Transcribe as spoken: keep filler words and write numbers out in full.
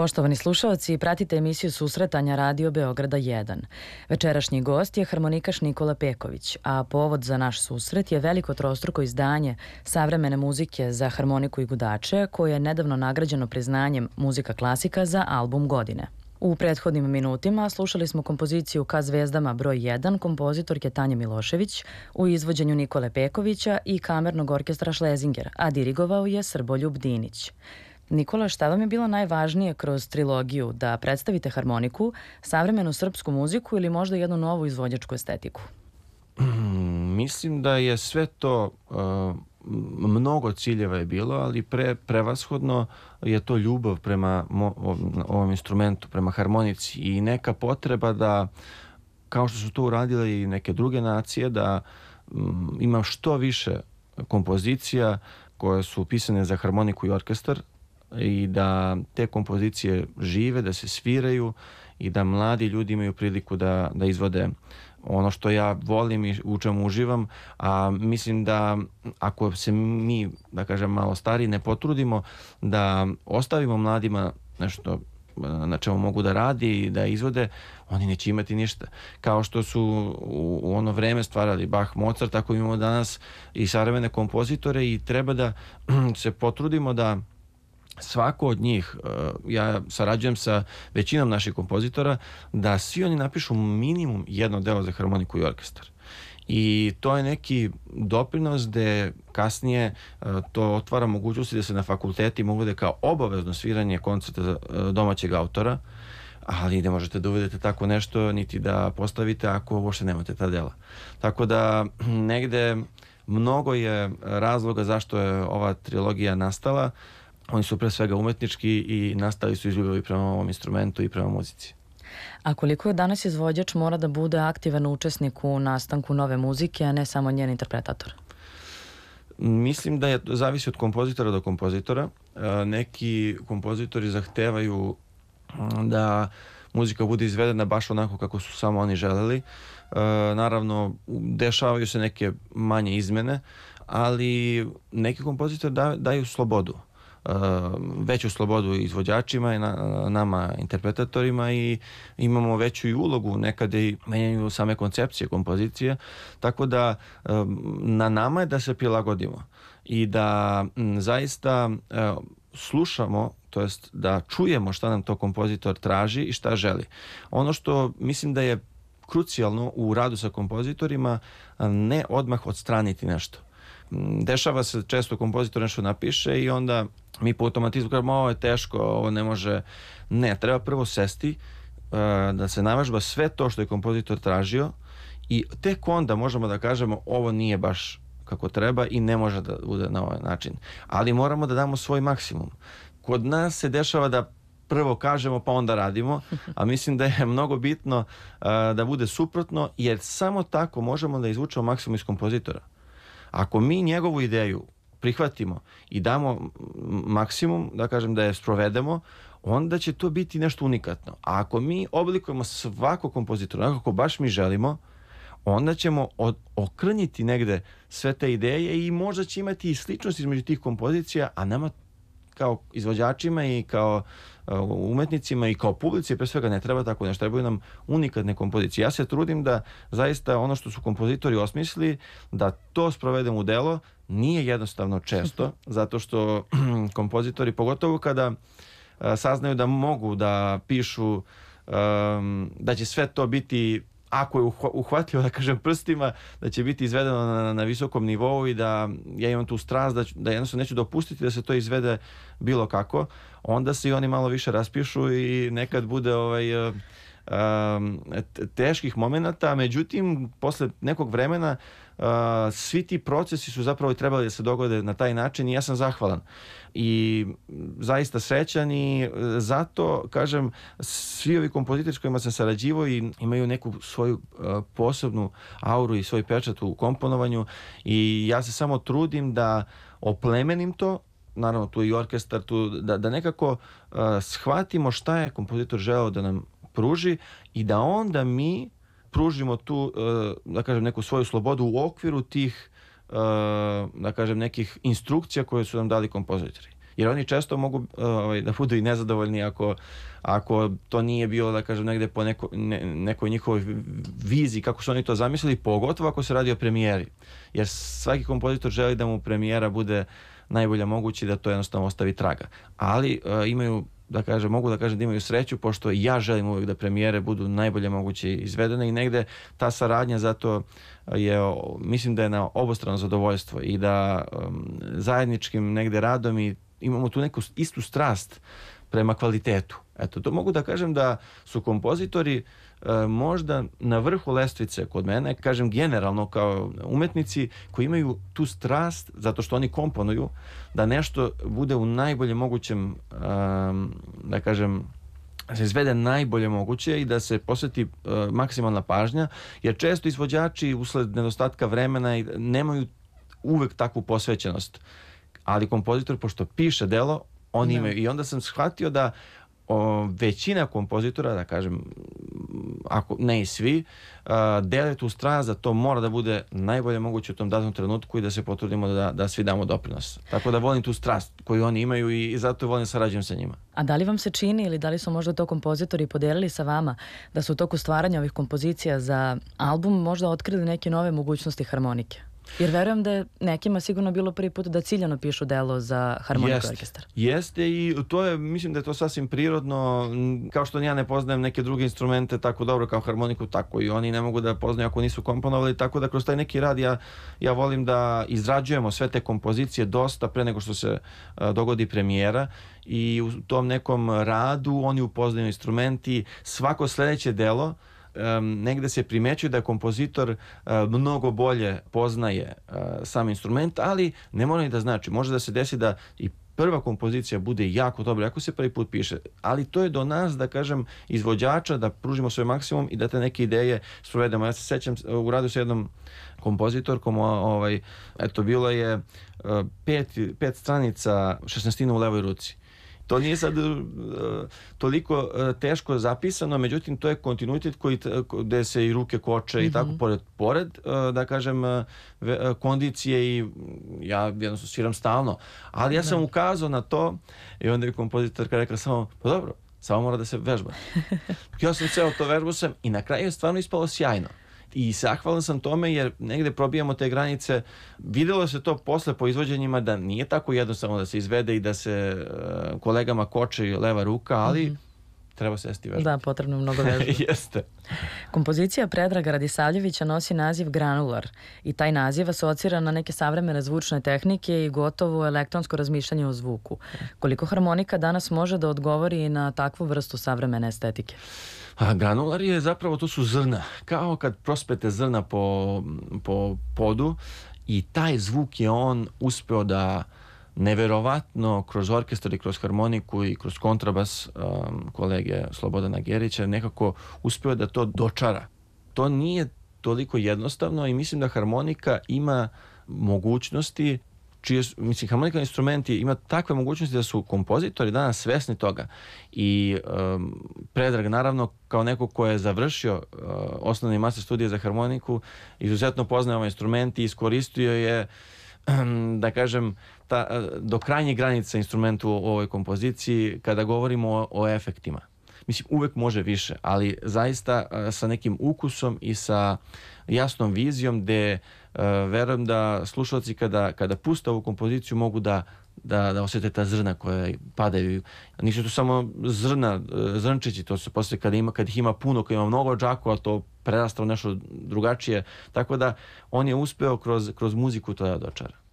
Poštovani slušaoci, pratite emisiju susretanja Radio Beograda jedan. Večerašnji gost je harmonikaš Nikola Peković, a povod za naš susret je veliko trostruko izdanje savremene muzike za harmoniku i gudače, koje je nedavno nagrađeno priznanjem Muzika klasika za album godine. U prethodnim minutima slušali smo kompoziciju Ka zvezdama broj jedan kompozitorke Tanje Milošević u izvođenju Nikole Pekovića i kamernog orkestra Šlezinger, a dirigovao je Srboljub Dinić. Nikola, šta vam je bilo najvažnije kroz trilogiju, da predstavite harmoniku, savremenu srpsku muziku ili možda jednu novu izvođačku estetiku? Mislim da je sve to, uh, mnogo ciljeva je bilo, ali pre, prevashodno je to ljubav prema mo, ovom instrumentu, prema harmonici i neka potreba da, kao što su to uradile i neke druge nacije, da um, imam što više kompozicija koje su pisane za harmoniku i orkestar, i da te kompozicije žive, da se sviraju i da mladi ljudi imaju priliku da, da izvode ono što ja volim i u čemu uživam, a mislim da ako se mi, da kažem, malo stariji ne potrudimo da ostavimo mladima nešto na čemu mogu da radi i da izvode, oni neće imati ništa. Kao što su u, u ono vreme stvarali Bach, Mozart, tako imamo danas i savremene kompozitore i treba da se potrudimo da svako od njih, ja sarađujem sa većinom naših kompozitora, da svi oni napišu minimum jedno delo za harmoniku i orkestar. I to je neki doprinos gde kasnije to otvara mogućnosti da se na fakulteti mogu da kao obavezno sviranje koncerta domaćeg autora, ali ne možete da uvedete tako nešto niti da postavite ako uopšte nemate ta dela. Tako da negde mnogo je razloga zašto je ova trilogija nastala. Oni su pre svega umetnički i nastali su iz ljubavi prema ovom instrumentu i prema muzici. A koliko danas izvođač mora da bude aktivan učesnik u nastanku nove muzike, a ne samo njen interpretator? Mislim da je zavisi od kompozitora do kompozitora. Neki kompozitori zahtevaju da muzika bude izvedena baš onako kako su samo oni želeli. Naravno, dešavaju se neke manje izmene, ali neki kompozitori daju slobodu. Uh, veću slobodu izvođačima i na, nama interpretatorima i imamo veću i ulogu nekada i menjaju same koncepcije kompozicije, tako da um, na nama je da se prilagodimo i da m, zaista uh, slušamo, to jest da čujemo šta nam to kompozitor traži i šta želi. Ono što mislim da je krucijalno u radu sa kompozitorima, ne odmah odstraniti nešto. Dešava se često kompozitor nešto napiše i onda mi po automatizmu kažemo ovo je teško, ovo ne može. Ne, treba prvo sesti, da se navažba sve to što je kompozitor tražio i tek onda možemo da kažemo ovo nije baš kako treba i ne može da bude na ovaj način. Ali moramo da damo svoj maksimum. Kod nas se dešava da prvo kažemo pa onda radimo, a mislim da je mnogo bitno uh, da bude suprotno, jer samo tako možemo da izvučemo maksimum iz kompozitora. Ako mi njegovu ideju prihvatimo i damo maksimum, da kažem da je sprovedemo, onda će to biti nešto unikatno. A ako mi oblikujemo svakog kompozitora onako kako baš mi želimo, onda ćemo od, okrnjiti negde sve te ideje i možda će imati i sličnost između tih kompozicija, a nama kao izvođačima i kao uh, umetnicima i kao publici pre svega ne treba tako nešto, trebaju nam unikatne kompozicije. Ja se trudim da zaista ono što su kompozitori osmislili, da to sprovedem u delo, nije jednostavno često, zato što kompozitori, pogotovo kada uh, saznaju da mogu da pišu, um, da će sve to biti, ako je uhvatio, da kažem, prstima, da će biti izvedeno na, na visokom nivou i da ja imam tu strast da, da jednostavno neću dopustiti da se to izvede bilo kako, onda se i oni malo više raspišu i nekad bude ovaj, uh, um, teških momenata, međutim, posle nekog vremena uh, svi ti procesi su zapravo trebali da se dogode na taj način i ja sam zahvalan i zaista srećan i zato, kažem, svi ovi kompozitori s kojima sam sarađivao i imaju neku svoju uh, posebnu auru i svoj pečat u komponovanju i ja se samo trudim da oplemenim to, naravno tu i orkestar, tu, da, da nekako uh, shvatimo šta je kompozitor želeo da nam pruži i da onda mi pružimo tu, da kažem, neku svoju slobodu u okviru tih, da kažem, nekih instrukcija koje su nam dali kompozitori. Jer oni često mogu ovaj, da budu i nezadovoljni ako, ako to nije bilo, da kažem, negde po neko, ne, nekoj njihovoj viziji kako su oni to zamislili, pogotovo ako se radi o premijeri. Jer svaki kompozitor želi da mu premijera bude najbolja mogući, da to jednostavno ostavi traga. Ali uh, imaju, da kažem, mogu da kažem da imaju sreću, pošto ja želim uvijek da premijere budu najbolje moguće izvedene i negde ta saradnja zato je, mislim da je na obostrano zadovoljstvo i da um, zajedničkim negde radom i imamo tu neku istu strast prema kvalitetu. Eto, to mogu da kažem da su kompozitori e, možda na vrhu lestvice kod mene, kažem generalno kao umetnici koji imaju tu strast zato što oni komponuju da nešto bude u najbolje mogućem, e, da kažem, se izvede najbolje moguće i da se posveti e, maksimalna pažnja, jer često izvođači usled nedostatka vremena nemaju uvek takvu posvećenost. Ali kompozitor, pošto piše delo, oni imaju. I onda sam shvatio da o, većina kompozitora, da kažem, ako ne i svi, a, dele tu strast da to mora da bude najbolje moguće u tom datom trenutku i da se potrudimo da, da svi damo doprinos. Tako da volim tu strast koju oni imaju i, i zato volim sarađujem sa njima. A da li vam se čini ili da li su možda to kompozitori podelili sa vama da su u toku stvaranja ovih kompozicija za album možda otkrili neke nove mogućnosti harmonike? Jer verujem da je nekima sigurno bilo prvi put da ciljano pišu delo za harmoniku Jest, orkestar. Jeste i to je, mislim da je to sasvim prirodno, kao što ja ne poznajem neke druge instrumente tako dobro kao harmoniku, tako i oni ne mogu da poznaju ako nisu komponovali, tako da kroz taj neki rad ja, ja volim da izrađujemo sve te kompozicije dosta pre nego što se a, dogodi premijera i u tom nekom radu oni upoznaju instrumenti, svako sledeće delo Um, negde se primećuje da kompozitor uh, mnogo bolje poznaje uh, sam instrument, ali ne mora ni da znači. Može da se desi da i prva kompozicija bude jako dobra, ako se prvi put piše, ali to je do nas, da kažem, izvođača, da pružimo svoj maksimum i da te neke ideje sprovedemo. Ja se sećam, u radu sa jednom kompozitorkom, ovaj, eto, bilo je uh, pet, pet stranica šesnaestina u levoj ruci. To nije sad uh, toliko uh, teško zapisano, međutim to je kontinuitet koji gde se i ruke koče mm-hmm. i tako pored, pored uh, da kažem uh, ve, uh, kondicije i ja jednostavno sviram stalno. Ali ja sam da. ukazao na to i onda je kompozitorka rekla samo, pa dobro, samo mora da se vežba. Ja sam ceo to vežbao sam i na kraju je stvarno ispalo sjajno. I zahvalan sam tome jer negde probijamo te granice. Videlo se to posle po izvođenjima da nije tako jednostavno da se izvede i da se uh, kolegama koče leva ruka, ali mm-hmm. treba sesti vežbati. Da, potrebno mnogo vežba. Jeste. Kompozicija Predraga Radisavljevića nosi naziv Granular i taj naziv asocira na neke savremene zvučne tehnike i gotovo elektronsko razmišljanje o zvuku. Koliko harmonika danas može da odgovori na takvu vrstu savremene estetike? A granular je zapravo, to su zrna. Kao kad prospete zrna po, po podu i taj zvuk je on uspeo da neverovatno kroz orkestar i kroz harmoniku i kroz kontrabas um, kolege Slobodana Gerića nekako uspeo da to dočara. To nije toliko jednostavno i mislim da harmonika ima mogućnosti čije, mislim, harmonika instrumenti ima takve mogućnosti da su kompozitori danas svesni toga i um, Predrag naravno kao neko ko je završio uh, osnovni master studije za harmoniku izuzetno poznaje ovaj instrument i iskoristio je um, da kažem ta, do krajnjih granica instrumentu u ovoj kompoziciji kada govorimo o, o efektima. Mislim, uvek može više, ali zaista uh, sa nekim ukusom i sa jasnom vizijom gde uh, verujem da slušalci kada, kada puste ovu kompoziciju mogu da, da, da osjete ta zrna koja padaju. Nisu to samo zrna, zrnčići, to se posle kada, ima, kad ih ima puno, kada ima mnogo džakova, to prerasta u nešto drugačije. Tako da on je uspeo kroz, kroz muziku to da dočara.